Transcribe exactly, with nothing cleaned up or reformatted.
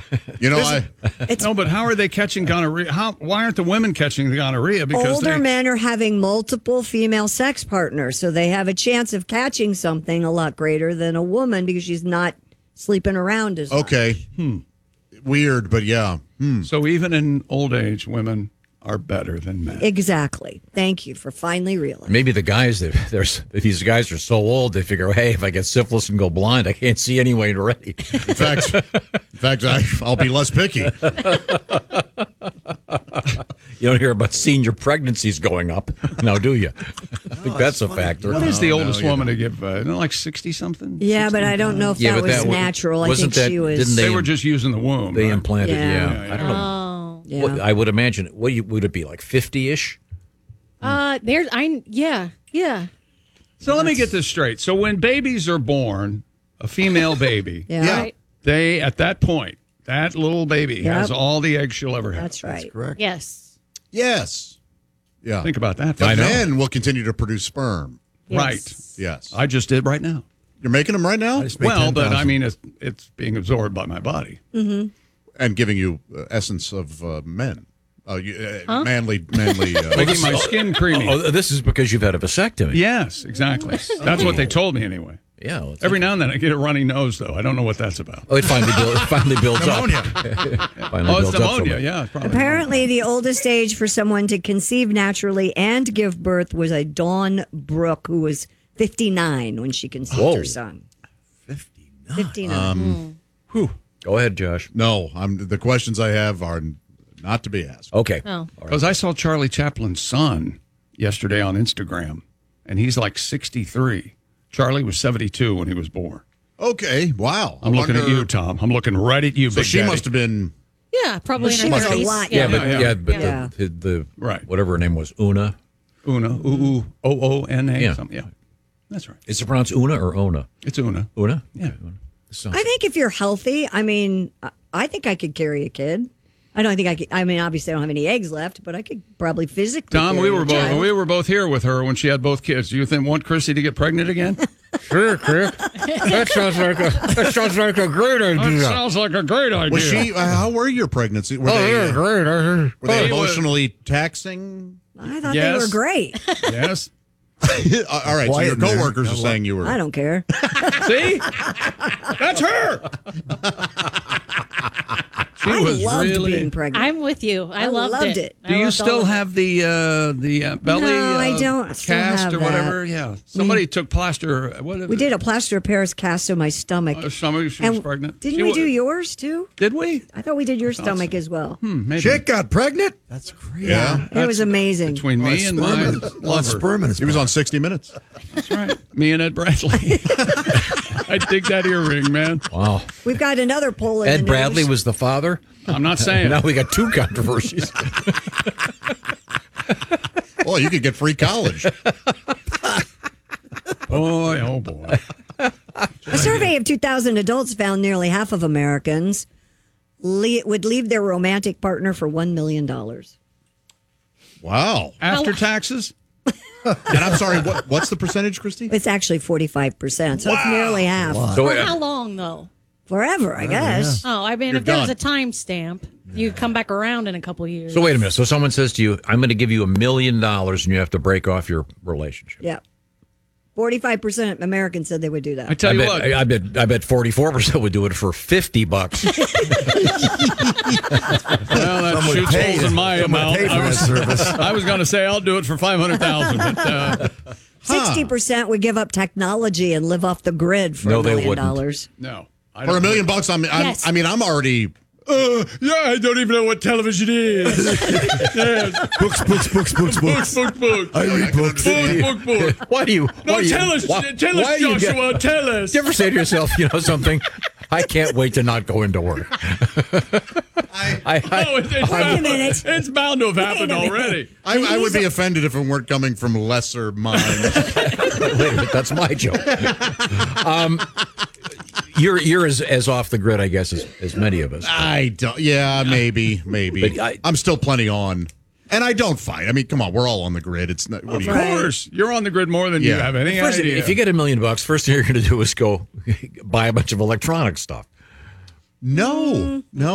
You know, I It's No, but how are they catching gonorrhea? How? Why aren't the women catching the gonorrhea? Because older they, men are having multiple female sex partners, so they have a chance of catching something a lot greater than a woman because she's not sleeping around as much. okay. Hmm. Weird, but yeah. Hmm. So even in old age, women are better than men. Exactly. Thank you for finally realizing. Maybe the guys that there's these guys are so old they figure, hey, if I get syphilis and go blind, I can't see anyway already. In fact, in fact, I, I'll be less picky. You don't hear about senior pregnancies going up now, do you? I think that's a factor. What is the No, oldest no, you woman to give? Uh, isn't it like sixty something? Yeah, but I don't know if Yeah, that but was that wa- natural. I wasn't think that- she was. didn't They They- were just using the womb. They right? implanted, Yeah. yeah. Yeah, I don't know. Oh. yeah. What, I would imagine. What you, would it be like fifty-ish? Uh, there's, I, yeah, yeah. So let me get this straight. So when babies are born, a female baby, yeah. Yeah. Right. they at that point, that little baby Yep. has all the eggs she'll ever have. That's right. Correct. Yes. Yes. Yeah. Think about that. The I know. men will continue to produce sperm. Right. Yes. Yes. I just did right now. You're making them right now Well, but I mean, it's it's being absorbed by my body. and giving you uh, essence of uh, men. Uh, you, uh, Manly, manly. Uh, Making my skin creamy. Oh, this is because you've had a vasectomy. Yes, exactly. That's what they told me anyway. Yeah. well, it's- Every now and then I get a runny nose, though. I don't know what that's about. oh, it finally, build, it finally builds Pneumonia. up. Finally Oh, builds it's up for pneumonia. me. Yeah, it's probably Apparently, the oldest age for someone to conceive naturally and give birth was a Dawn Brooke, who was fifty-nine when she conceived Whoa. her son. fifty-nine. fifty-nine. Um, Whew. Go ahead, Josh. no, I'm, the questions I have are not to be asked. Okay. Oh. Because I saw Charlie Chaplin's son yesterday on Instagram, and he's like sixty-three. Charlie was seventy-two when he was born. Okay, wow. I'm looking at Wonder- you, Tom. I'm looking right at you, So Big she Daddy. must have been. Yeah, probably Well, in she her was a thirties. lot Yeah, but Yeah, yeah, yeah. but Yeah. The, the Right. whatever her name was, Una. Una, ooh, O O N A. Yeah. something. Yeah, that's right. Is it pronounced Una or Ona? It's Una. Una. Yeah. So, I think if you're healthy, I mean, I- I think I could carry a kid. I don't think I could. I mean, obviously, I don't have any eggs left, but I could probably physically. Tom, we carry were a both child. we were both here with her when she had both kids. Do you think want Chrissy to get pregnant again? sure, Chris. That sounds like a that sounds like a great That idea. sounds like a great idea. Was she? Uh, how were your pregnancy? Were Oh, they, yeah, great. I- were they They were- emotionally taxing? I thought Yes. they were great. Yes. Uh, All right, so Quiet your in there. coworkers are saying you were. I don't care. See? That's her. She I was loved really. being pregnant. I'm with you. I, I loved, loved it. it. I Do you loved all still of it. have the uh, the uh, belly? No, I uh, don't still cast have or that. whatever. Yeah, somebody took plaster. What We did a plaster of Paris cast on my stomach. Uh, somebody she was and pregnant. Didn't She we wa- do yours too? Did we? I thought we did your stomach as well. Hmm, maybe. Chick got pregnant? That's crazy. Yeah, It was amazing. Between me and my Sperm. Oh, lover. it's sperm in his he was on sixty Minutes. That's right. Me and Ed Bradley. I dig that earring, man. Wow. We've got another poll in the Ed news. Bradley was the father. I'm not saying. Now we got two controversies. Well, you could get free college. Boy, oh boy. A survey of two thousand adults found nearly half of Americans le- would leave their romantic partner for one million dollars. Wow. After taxes? And I'm sorry, what, what's the percentage, Christy? It's actually forty-five percent, so it's nearly half. So, For uh, how long, though? Forever, I guess. Oh, I mean, You're if there was done. a time stamp, you come back around in a couple years. so wait a minute. So someone says to you, "I'm going to give you a million dollars, and you have to break off your relationship." Yeah. forty-five percent Americans said they would do that. I tell I you bet, what. I, I bet. I bet forty-four percent would do it for fifty bucks. well, that Some would shoots pay- holes in my some would amount. pay for I that was, service. I was going to say I'll do it for five hundred thousand dollars. But, uh, sixty percent would give up technology and live off the grid for No, a they million wouldn't. dollars. no. I For a don't million think- bucks, I'm, I'm, Yes. I mean, I'm already. Uh, yeah, I don't even know what television is. yes. Books, books, books, books, Book, books. book, book. I read books. Book, book, book. Why do you? No, why do you- tell us, why- tell why us, do you get- Joshua, tell us. Do you ever say to yourself, you know something? I can't wait to not go into work. I, I, Oh, it's, it's, Wait a bound, minute. it's bound to have happened already. I, I would be offended if it weren't coming from lesser minds. wait a minute, that's my joke. Um, you're you're as, as off the grid, I guess, as, as many of us. I don't. Yeah, maybe, maybe. But I- I'm still plenty on, and I don't fight. I mean, come on, we're all on the grid. It's not. What do you? Of course, you're on the grid more than you Yeah. have any First, idea. if you get a million bucks, first thing you're going to do is go buy a bunch of electronic stuff. No, no.